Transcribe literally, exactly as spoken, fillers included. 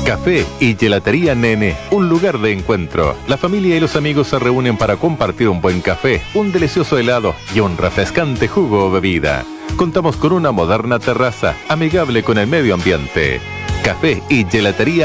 Café y Gelatería Nene, un lugar de encuentro. La familia y los amigos se reúnen para compartir un buen café, un delicioso helado y un refrescante jugo o bebida. Contamos con una moderna terraza, amigable con el medio ambiente. Café y Gelatería